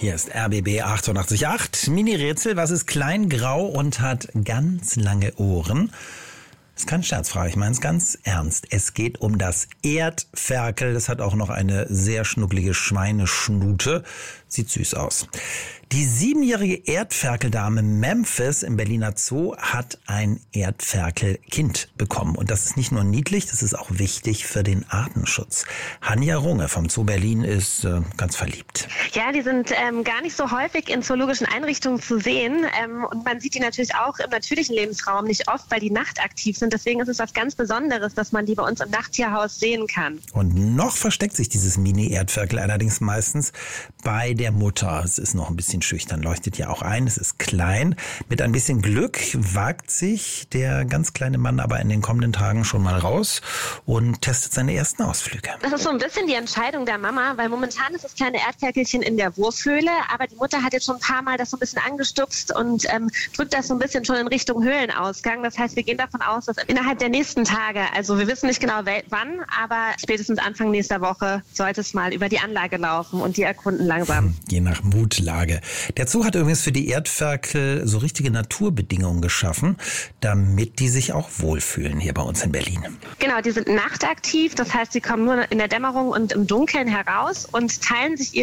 Hier ist RBB 88.8. Mini-Rätsel, was ist klein, grau und hat ganz lange Ohren? Das ist kein Scherz, Frage. Ich meine es ganz ernst. Es geht um das Erdferkel. Das hat auch noch eine sehr schnucklige Schweineschnute. Sieht süß aus. Die 7-jährige Erdferkeldame Memphis im Berliner Zoo hat ein Erdferkelkind bekommen. Und das ist nicht nur niedlich, das ist auch wichtig für den Artenschutz. Hanja Runge vom Zoo Berlin ist ganz verliebt. Ja, die sind gar nicht so häufig in zoologischen Einrichtungen zu sehen. Und man sieht die natürlich auch im natürlichen Lebensraum nicht oft, weil die nachtaktiv sind. Deswegen ist es was ganz Besonderes, dass man die bei uns im Nachttierhaus sehen kann. Und noch versteckt sich dieses Mini-Erdferkel allerdings meistens bei der Mutter. Es ist noch ein bisschen schüchtern, leuchtet ja auch ein. Es ist klein. Mit ein bisschen Glück wagt sich der ganz kleine Mann aber in den kommenden Tagen schon mal raus und testet seine ersten Ausflüge. Das ist so ein bisschen die Entscheidung der Mama, weil momentan ist das kleine Erdferkelchen in der Wurfhöhle, aber die Mutter hat jetzt schon ein paar Mal das so ein bisschen angestupst und drückt das so ein bisschen schon in Richtung Höhlenausgang. Das heißt, wir gehen davon aus, dass innerhalb der nächsten Tage, also wir wissen nicht genau wann, aber spätestens Anfang nächster Woche sollte es mal über die Anlage laufen und die erkunden langsam. Je nach Mutlage. Der Zoo hat übrigens für die Erdferkel so richtige Naturbedingungen geschaffen, damit die sich auch wohlfühlen hier bei uns in Berlin. Genau, die sind nachtaktiv, das heißt, sie kommen nur in der Dämmerung und im Dunkeln heraus und teilen sich